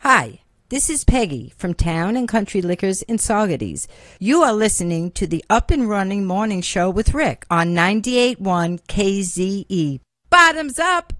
Hi, this is Peggy from Town and Country Liquors in Saugerties. You are listening to the Up and Running Morning Show with Rick on 98.1 KZE. Bottoms up!